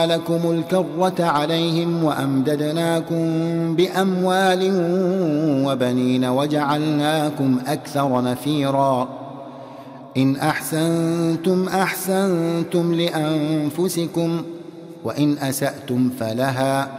لكم الكرة عليهم وأمددناكم بأموال وبنين وجعلناكم أكثر نفيرا إن أحسنتم أحسنتم لأنفسكم وإن أسأتم فلها